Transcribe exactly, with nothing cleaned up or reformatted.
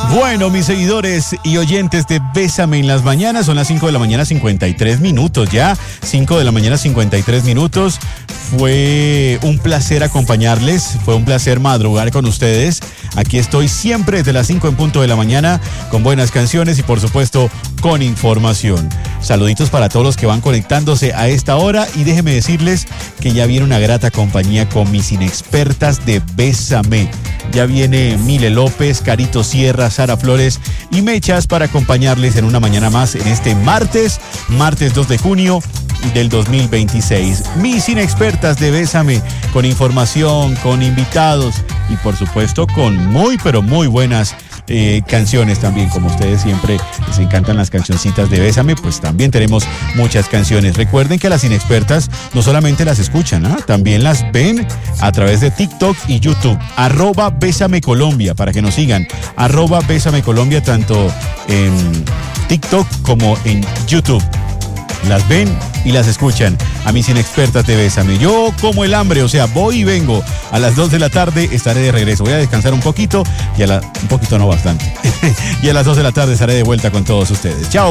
Bueno, mis seguidores y oyentes de Bésame en las mañanas, son las cinco de la mañana, cincuenta y tres minutos ya. cinco de la mañana, cincuenta y tres minutos. Fue un placer acompañarles, fue un placer madrugar con ustedes. Aquí estoy siempre desde las cinco en punto de la mañana con buenas canciones y por supuesto con información. Saluditos para todos los que van conectándose a esta hora y déjenme decirles que ya viene una grata compañía con mis inexpertas de Bésame. Ya viene Mile López, Carito Sierra, Sara Flores y Mechas para acompañarles en una mañana más en este martes, martes dos de junio del dos mil veintiséis. Mis inexpertas de Bésame, con información, con invitados y por supuesto con muy pero muy buenas eh, canciones también. Como ustedes siempre les encantan las cancioncitas de Bésame, pues también tenemos muchas canciones. Recuerden que las inexpertas no solamente las escuchan, ¿eh? También las ven a través de TikTok y YouTube. Arroba Bésame Colombia, para que nos sigan. Arroba Bésame Colombia, tanto en TikTok como en YouTube. Las ven y las escuchan. A mis inexpertas de Bésame. Yo como el hambre, o sea, voy y vengo. A las dos de la tarde estaré de regreso. Voy a descansar un poquito y a la... un poquito no bastante. Y a las dos de la tarde estaré de vuelta con todos ustedes. Chao.